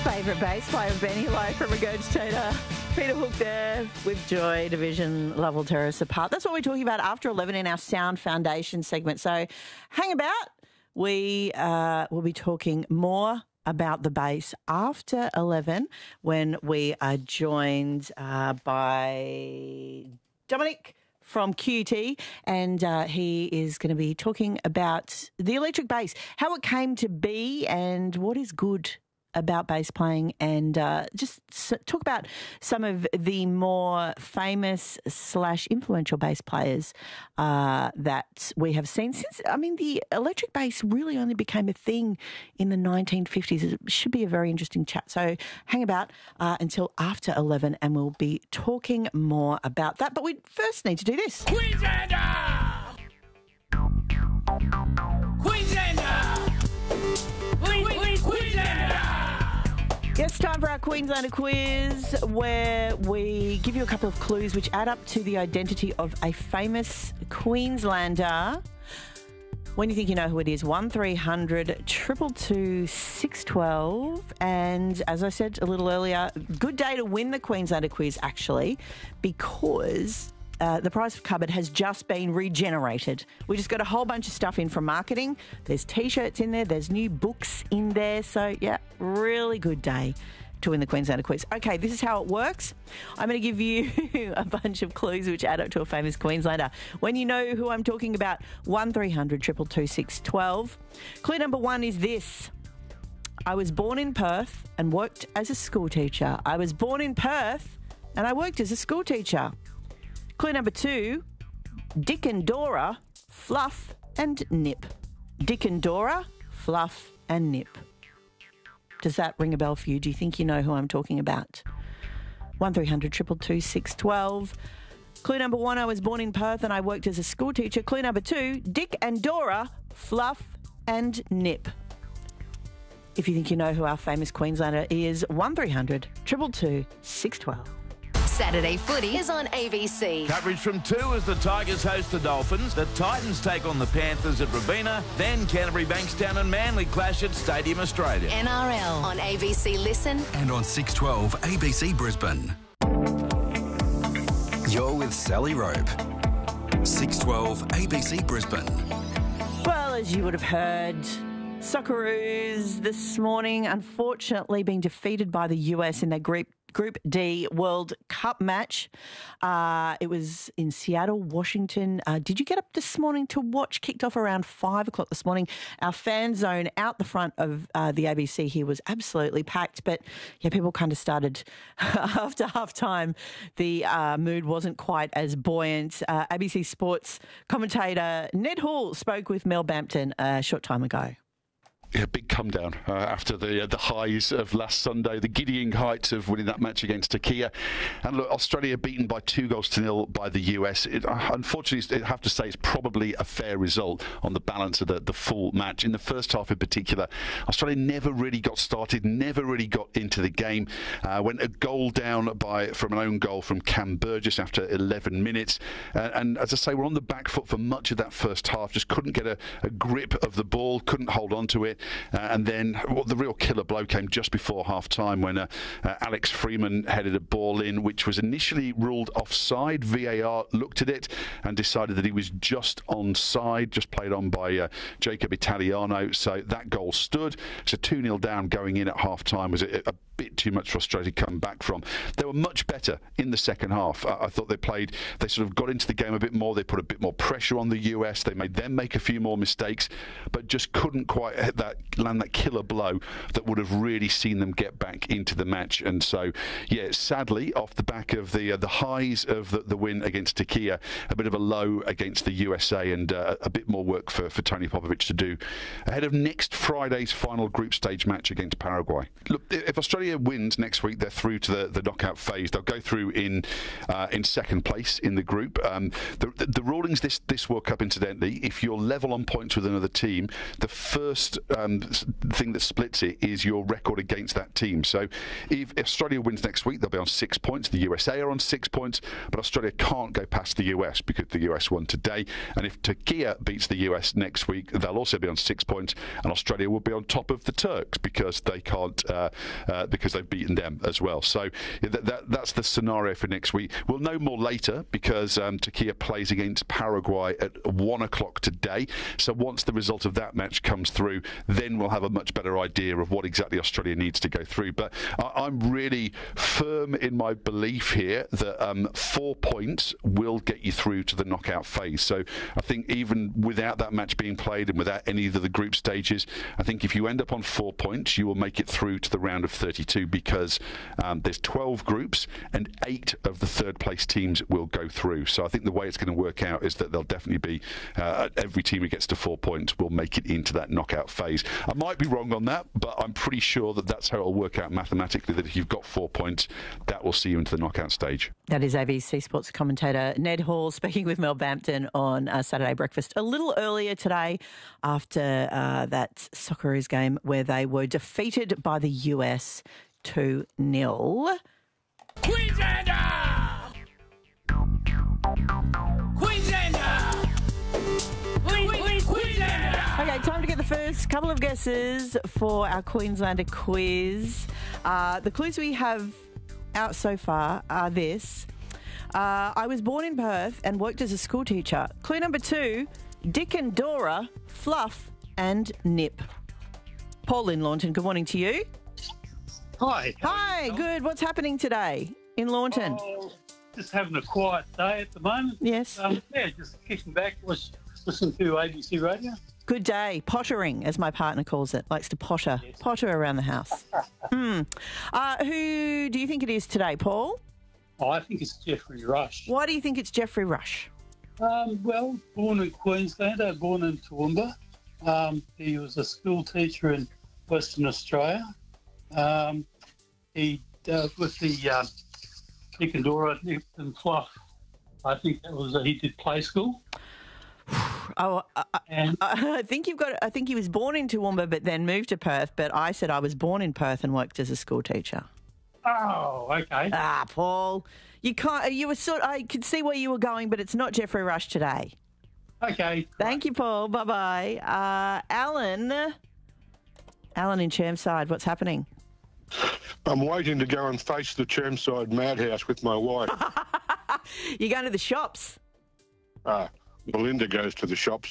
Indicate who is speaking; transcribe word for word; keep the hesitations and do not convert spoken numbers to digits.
Speaker 1: favourite bass player, Benny Lowe from Regurgitator. Peter Hook there with Joy Division, Love Will Tear Us Apart. That's what we're talking about after eleven in our Sound Foundation segment. So hang about. We uh, will be talking more about the bass after eleven when we are joined uh, by Dominic from Q T, and uh, he is going to be talking about the electric bass, how it came to be and what is good about bass playing, and uh, just talk about some of the more famous slash influential bass players uh, that we have seen since, I mean, the electric bass really only became a thing in the nineteen fifties. It should be a very interesting chat. So hang about uh, until after eleven and we'll be talking more about that. But we first need to do this.
Speaker 2: Queenslander! Queenslander! Queen, Queen, Queenslander!
Speaker 1: It's time for our Queenslander quiz, where we give you a couple of clues which add up to the identity of a famous Queenslander. When you think you know who it is, one three hundred two two two six one two. And as I said a little earlier, good day to win the Queenslander quiz, actually, because Uh, the prize cupboard has just been regenerated. We just got a whole bunch of stuff in from marketing. There's T-shirts in there. There's new books in there. So, yeah, really good day to win the Queenslander quiz. Okay, this is how it works. I'm going to give you a bunch of clues which add up to a famous Queenslander. When you know who I'm talking about, one three hundred two two two six one two. Clue number one is this. I was born in Perth and worked as a school teacher. I was born in Perth and I worked as a school teacher. Clue number two, Dick and Dora, Fluff and Nip. Dick and Dora, Fluff and Nip. Does that ring a bell for you? Do you think you know who I'm talking about? one three hundred two two two six one two. Clue number one, I was born in Perth and I worked as a school teacher. Clue number two, Dick and Dora, Fluff and Nip. If you think you know who our famous Queenslander is, one three hundred two two two six one two.
Speaker 3: Saturday footy is on A B C.
Speaker 2: Coverage from two as the Tigers host the Dolphins. The Titans take on the Panthers at Robina. Then Canterbury, Bankstown and Manly clash at Stadium Australia.
Speaker 3: N R L on A B C Listen.
Speaker 4: And on six twelve A B C Brisbane. You're with Sally Rope. six twelve A B C Brisbane.
Speaker 1: Well, as you would have heard, Socceroos this morning unfortunately being defeated by the U S in their Group Group D World Cup match. Uh, it was in Seattle, Washington. Uh, did you get up this morning to watch? Kicked off around five o'clock this morning. Our fan zone out the front of uh, the A B C here was absolutely packed, but yeah, people kind of started after half time. The uh, mood wasn't quite as buoyant. Uh, A B C Sports commentator Ned Hall spoke with Mel Bampton a short time ago.
Speaker 5: Yeah, big come down uh, after the uh, the highs of last Sunday, the giddying heights of winning that match against Turkey. And look, Australia beaten by two goals to nil by the U S. It, uh, unfortunately, I have to say it's probably a fair result on the balance of the, the full match. In the first half in particular, Australia never really got started, never really got into the game. Uh, went a goal down by from an own goal from Cam Burgess after eleven minutes. Uh, and as I say, we're on the back foot for much of that first half, just couldn't get a, a grip of the ball, couldn't hold on to it. Uh, and then well, the real killer blow came just before half-time when uh, uh, Alex Freeman headed a ball in, which was initially ruled offside. V A R looked at it and decided that he was just onside, just played on by uh, Jacob Italiano. So that goal stood. So two nil down going in at half-time was a, a bit too much for Australia to come back from. They were much better in the second half. I, I thought they played, they sort of got into the game a bit more. They put a bit more pressure on the U S. They made them make a few more mistakes, but just couldn't quite hit that, land that killer blow that would have really seen them get back into the match. And so, yeah, sadly, off the back of the uh, the highs of the, the win against Turkey, a bit of a low against the U S A, and uh, a bit more work for, for Tony Popovic to do ahead of next Friday's final group stage match against Paraguay. Look, if Australia wins next week, they're through to the, the knockout phase. They'll go through in uh, in second place in the group. Um, the, the, the rulings this, this World Cup, incidentally, if you're level on points with another team, the first um, thing that splits it is your record against that team. So if Australia wins next week, they'll be on six points. The U S A are on six points, but Australia can't go past the U S because the U S won today. And if Turkey beats the U S next week, they'll also be on six points, and Australia will be on top of the Turks because they can't uh, uh, because they've beaten them as well. So that, that, that's the scenario for next week. We'll know more later because um, Turkey plays against Paraguay at one o'clock today. So once the result of that match comes through, then we'll have a much better idea of what exactly Australia needs to go through. But I, I'm really firm in my belief here that um, four points will get you through to the knockout phase. So I think even without that match being played and without any of the group stages, I think if you end up on four points, you will make it through to the round of thirty-two because um, there's twelve groups and eight of the third place teams will go through. So I think the way it's going to work out is that there'll definitely be uh, every team who gets to four points will make it into that knockout phase. I might be wrong on that, but I'm pretty sure that that's how it'll work out mathematically, that if you've got four points, that will see you into the knockout stage.
Speaker 1: That is A B C Sports commentator Ned Hall speaking with Mel Bampton on uh, Saturday Breakfast a little earlier today after uh, that Socceroos game where they were defeated by the U S two nil.
Speaker 6: Queenslander! Queenslander! Queen, Queen, Queenslander!
Speaker 1: Okay, time to get the first couple of guesses for our Queenslander quiz. Uh, the clues we have out so far are this. Uh, I was born in Perth and worked as a school teacher. Clue number two, Dick and Dora, Fluff and Nip. Paul in Launton, good morning to you.
Speaker 7: Hi. how are
Speaker 1: Hi,
Speaker 7: you, Tom?
Speaker 1: good. What's happening today in Launton?
Speaker 7: Oh, just having a quiet day at the moment.
Speaker 1: Yes.
Speaker 7: Um, yeah, just kicking back, was listen to A B C Radio.
Speaker 1: Good day. Pottering, as my partner calls it. Likes to potter. Potter around the house. hmm. Uh, who do you think it is today, Paul?
Speaker 7: Oh, I think it's Jeffrey Rush.
Speaker 1: Why do you think it's Jeffrey Rush?
Speaker 7: Um, well, born in Queenslander, born in Toowoomba. Um, he was a school teacher in Western Australia. Um, he, uh, with the uh, Dick and Dora, Nip and Fluff, I think that was, uh, he did play school.
Speaker 1: Oh, I,
Speaker 7: And
Speaker 1: I think you've got. I think he was born in Toowoomba, but then moved to Perth. But I said I was born in Perth and worked as a school teacher.
Speaker 7: oh, okay.
Speaker 1: Ah, Paul, you can't. You were sort. I could see where you were going, but it's not Jeffrey Rush today.
Speaker 7: Okay.
Speaker 1: Thank you, Paul. Bye bye. Uh, Alan. Alan in Chermside. What's happening?
Speaker 8: I'm waiting to go and face the Chermside madhouse with my wife.
Speaker 1: You're going to the shops.
Speaker 8: Ah, Belinda goes to the shops.